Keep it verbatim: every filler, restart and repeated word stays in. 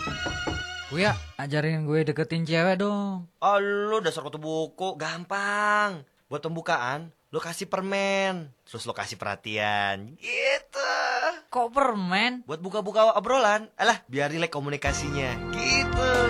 Gue ya, ajarin gue deketin cewek dong. Oh, lu dasar kutu buku, gampang. Buat pembukaan, lu kasih permen, terus lu kasih perhatian. Gitu. Kok permen? Buat buka-buka obrolan, alah biar rileks komunikasinya. Gitu.